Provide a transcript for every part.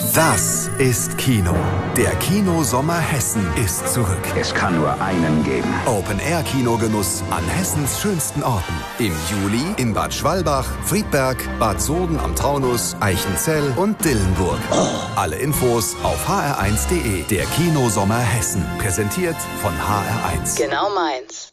Das ist Kino. Der Kinosommer Hessen ist zurück. Es kann nur einen geben. Open-Air-Kinogenuss an Hessens schönsten Orten. Im Juli in Bad Schwalbach, Friedberg, Bad Soden am Taunus, Eichenzell und Dillenburg. Alle Infos auf hr1.de. Der Kinosommer Hessen. Präsentiert von HR1. Genau meins.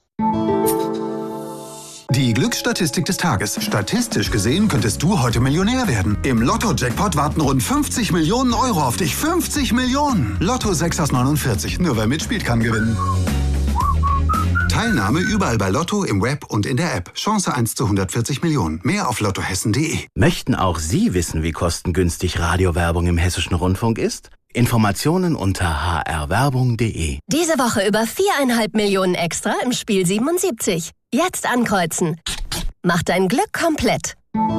Die Glücksstatistik des Tages. Statistisch gesehen könntest du heute Millionär werden. Im Lotto-Jackpot warten rund 50 Millionen Euro auf dich. 50 Millionen! Lotto 6 aus 49. Nur wer mitspielt, kann gewinnen. Teilnahme überall bei Lotto, im Web und in der App. Chance 1 zu 140 Millionen. Mehr auf lottohessen.de. Möchten auch Sie wissen, wie kostengünstig Radiowerbung im Hessischen Rundfunk ist? Informationen unter hrwerbung.de. Diese Woche über 4,5 Millionen extra im Spiel 77. Jetzt ankreuzen. Mach dein Glück komplett.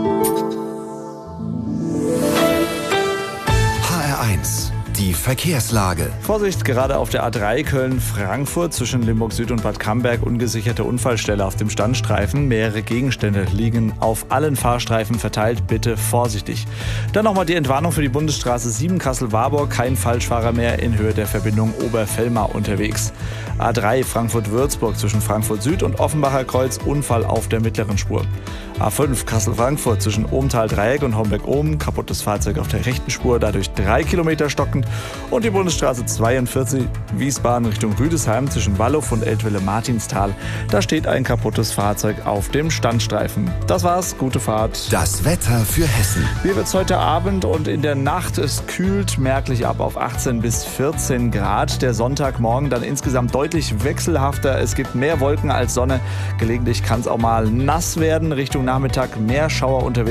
HR1. Die Verkehrslage. Vorsicht, gerade auf der A3 Köln-Frankfurt zwischen Limburg Süd und Bad Camberg ungesicherte Unfallstelle auf dem Standstreifen. Mehrere Gegenstände liegen auf allen Fahrstreifen verteilt. Bitte vorsichtig. Dann nochmal die Entwarnung für die Bundesstraße 7 Kassel-Warburg. Kein Falschfahrer mehr in Höhe der Verbindung Oberfellmar unterwegs. A3 Frankfurt-Würzburg zwischen Frankfurt Süd und Offenbacher Kreuz. Unfall auf der mittleren Spur. A5 Kassel-Frankfurt zwischen Ohmtal-Dreieck und Homberg-Ohm. Kaputtes Fahrzeug auf der rechten Spur, dadurch 3 Kilometer stockend. Und die Bundesstraße 42 Wiesbaden Richtung Rüdesheim zwischen Wallow und Eltville-Martinstal. Da steht ein kaputtes Fahrzeug auf dem Standstreifen. Das war's, gute Fahrt. Das Wetter für Hessen. Wie wird's heute Abend und in der Nacht? Es kühlt merklich ab auf 18 bis 14 Grad. Der Sonntagmorgen dann insgesamt deutlich wechselhafter. Es gibt mehr Wolken als Sonne. Gelegentlich kann es auch mal nass werden. Richtung Nachmittag mehr Schauer unterwegs.